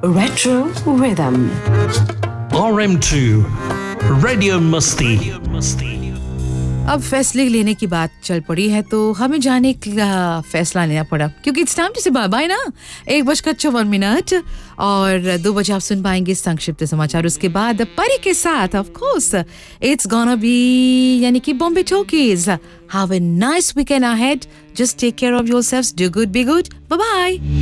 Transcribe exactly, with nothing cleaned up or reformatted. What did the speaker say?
Retro Rhythm. R M two Radio Musti. अब फैसले लेने की बात चल पड़ी है तो हमें जाने का फैसला लेना पड़ा क्योंकि इट्स टाइम टू से बाय बाय ना। एक बजकर चौवन मिनट और दो बजे आप सुन पाएंगे संक्षिप्त समाचार। उसके बाद परी के साथ of course it's gonna be यानी कि Bombay talkies. Have a nice weekend ahead. Just take care of yourselves, do good, be good, by by.